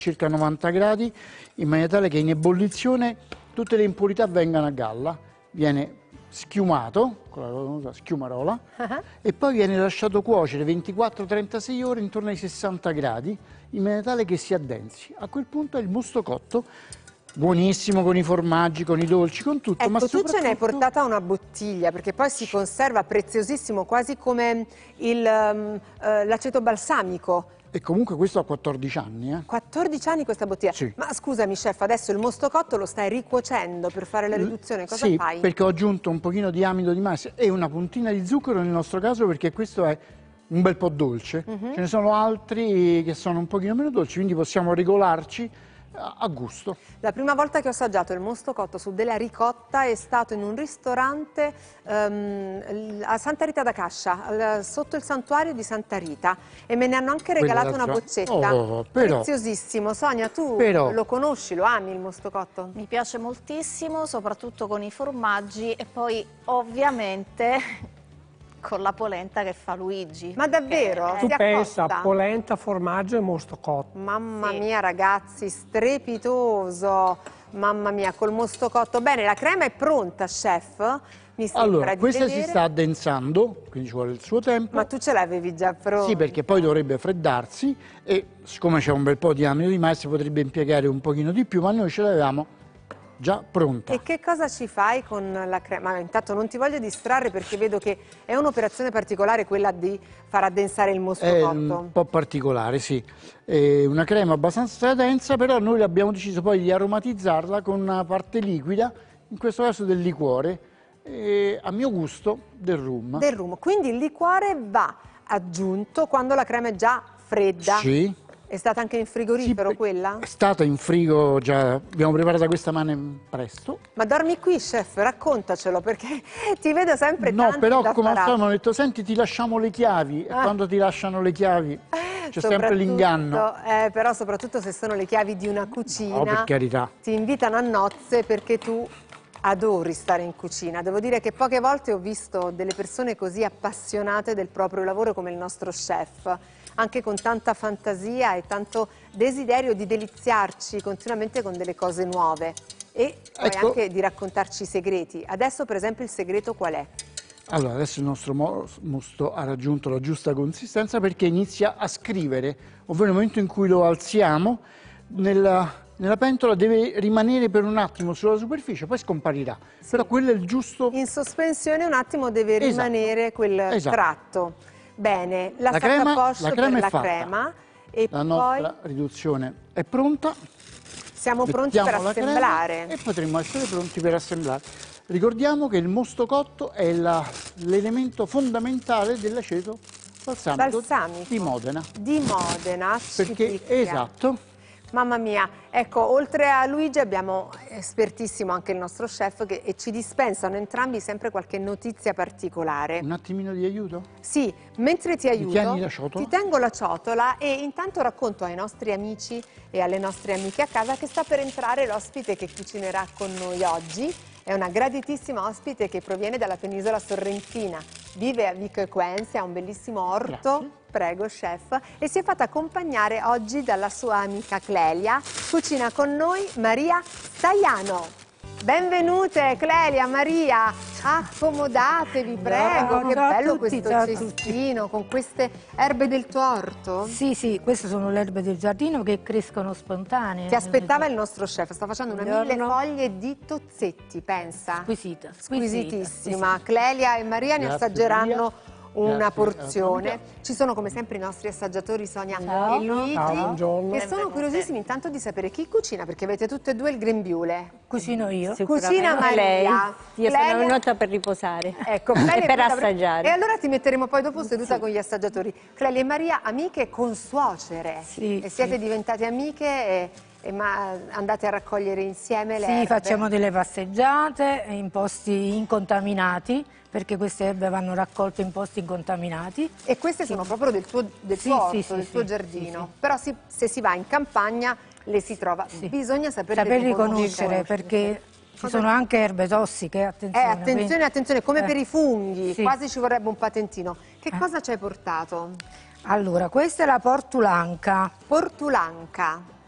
circa 90 gradi, in maniera tale che in ebollizione tutte le impurità vengano a galla, viene schiumato con la schiumarola e poi viene lasciato cuocere 24-36 ore intorno ai 60 gradi, in maniera tale che si addensi. A quel punto è il musto cotto, buonissimo con i formaggi, con i dolci, con tutto. Ecco, ma tu ce n'hai portata una bottiglia, perché poi si conserva preziosissimo, quasi come l'aceto balsamico. E comunque questo ha 14 anni. 14 anni questa bottiglia? Sì. Ma scusami chef, adesso il mosto cotto lo stai ricuocendo per fare la riduzione, cosa fai? Sì, perché ho aggiunto un pochino di amido di mais e una puntina di zucchero nel nostro caso, perché questo è un bel po' dolce. Ce ne sono altri che sono un pochino meno dolci, quindi possiamo regolarci a gusto. La prima volta che ho assaggiato il mosto cotto su della ricotta è stato in un ristorante a Santa Rita da Cascia, sotto il santuario di Santa Rita, e me ne hanno anche regalato una boccetta. Preziosissimo. Sonia, tu lo conosci, lo ami il mosto cotto? Mi piace moltissimo, soprattutto con i formaggi e poi ovviamente con la polenta che fa Luigi. Ma davvero? Tu pensa, polenta, formaggio e mosto cotto. Mamma mia ragazzi, strepitoso! Mamma mia, col mosto cotto. Bene, la crema è pronta, chef? Mi sembra allora, di questa vedere. si sta addensando, quindi ci vuole il suo tempo. Ma tu ce l'avevi già pronta? Sì, perché poi dovrebbe freddarsi e siccome c'è un bel po' di amido di mais si potrebbe impiegare un pochino di più, ma noi ce l'avevamo già pronta. E che cosa ci fai con la crema? Intanto non ti voglio distrarre perché vedo che è un'operazione particolare quella di far addensare il mosto È cotto. un po' particolare, sì. È una crema abbastanza densa, però noi abbiamo deciso poi di aromatizzarla con una parte liquida, in questo caso del liquore, e a mio gusto del rum. Del rum. Quindi il liquore va aggiunto quando la crema è già fredda? Sì. È stata anche in frigorifero Sì, quella? È stata in frigo già, abbiamo preparata questa presto. Ma dormi qui, chef, raccontacelo, perché ti vedo sempre tanti però da come al fare. solito hanno detto, senti, ti lasciamo le chiavi, e quando ti lasciano le chiavi c'è sempre l'inganno. Però soprattutto se sono le chiavi di una cucina, Oh, per carità. ti invitano a nozze perché tu adori stare in cucina. Devo dire che poche volte ho visto delle persone così appassionate del proprio lavoro come il nostro chef, anche con tanta fantasia e tanto desiderio di deliziarci continuamente con delle cose nuove e poi anche di raccontarci i segreti. Adesso per esempio il segreto qual è? Allora, adesso il nostro mosto ha raggiunto la giusta consistenza perché inizia a scrivere, ovvero nel momento in cui lo alziamo, nella pentola deve rimanere per un attimo sulla superficie, poi scomparirà. Sì. Però quello è il giusto... In sospensione un attimo deve rimanere quel tratto. Bene, la saccapoche per la crema e la nostra riduzione è pronta. Siamo pronti per assemblare. E potremmo essere pronti per assemblare. Ricordiamo che il mosto cotto è l'elemento fondamentale dell'aceto balsamico di Modena. Di Modena, perché esatto. Mamma mia, ecco, oltre a Luigi abbiamo espertissimo anche il nostro chef e ci dispensano entrambi sempre qualche notizia particolare. Un attimino di aiuto? Sì, mentre ti aiuto, tieni la ciotola? ti tengo la ciotola e intanto racconto ai nostri amici e alle nostre amiche a casa che sta per entrare l'ospite che cucinerà con noi oggi. È una graditissima ospite che proviene dalla penisola sorrentina, vive a Vico Equense, ha un bellissimo orto. Grazie. Prego, chef. E si è fatta accompagnare oggi dalla sua amica Clelia. Cucina con noi Maria Staiano. Benvenute Clelia, Maria. Accomodatevi, prego. Che bello questo cestino con queste erbe del tuo orto. Sì, queste sono le erbe del giardino che crescono spontanee. Ti aspettava il nostro chef, sta facendo una 1000 foglie di tozzetti, pensa. Squisitissima. Clelia e Maria ne assaggeranno una porzione. Ci sono come sempre i nostri assaggiatori Sonia e Luigi, che sono curiosissimi intanto di sapere chi cucina, perché avete tutte e due il grembiule. Cucino io. Cucina Maria. Io sono venuta per riposare. Ecco, e per assaggiare. E allora ti metteremo poi dopo seduta con gli assaggiatori. Clelia e Maria, amiche consuocere. E siete diventate amiche ma andate a raccogliere insieme le erbe? Sì, facciamo delle passeggiate in posti incontaminati, perché queste erbe vanno raccolte in posti incontaminati. E queste sono proprio del tuo orto, del tuo giardino. Però se si va in campagna le si trova. Bisogna saper riconoscere, perché ci sono anche erbe tossiche, attenzione. Attenzione, come per i funghi, quasi ci vorrebbe un patentino. Che cosa ci hai portato? Allora, questa è la portulanca. Portulanca.